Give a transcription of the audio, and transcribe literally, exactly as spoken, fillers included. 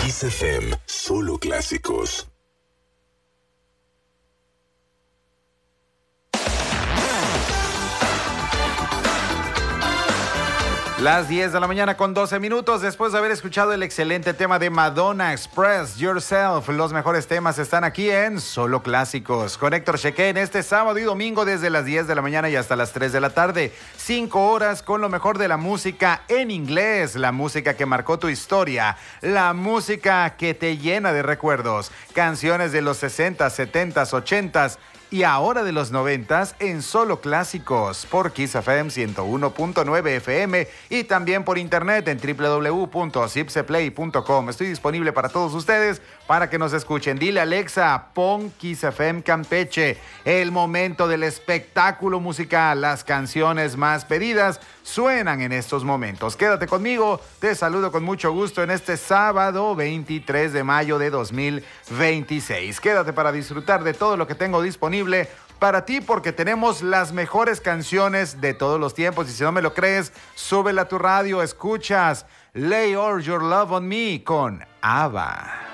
Kiss F M, solo clásicos. Las diez de la mañana con doce minutos, después de haber escuchado el excelente tema de Madonna, Express Yourself. Los mejores temas están aquí en Solo Clásicos. Con Héctor Chequén este sábado y domingo desde las diez de la mañana y hasta las tres de la tarde. Cinco horas con lo mejor de la música en inglés, la música que marcó tu historia, la música que te llena de recuerdos. Canciones de los sesentas, setentas, ochentas y ahora de los noventas en Solo Clásicos por Kiss F M ciento uno punto nueve F M y también por internet en doble u doble u doble u punto zipseplay punto com. Estoy disponible para todos ustedes para que nos escuchen. Dile Alexa, pon Kiss F M Campeche. El momento del espectáculo musical. Las canciones más pedidas suenan en estos momentos. Quédate conmigo. Te saludo con mucho gusto en este sábado veintitrés de mayo de dos mil veintiséis. Quédate para disfrutar de todo lo que tengo disponible para ti, porque tenemos las mejores canciones de todos los tiempos. Y si no me lo crees, súbela a tu radio. Escuchas Lay All Your Love on Me con ABBA.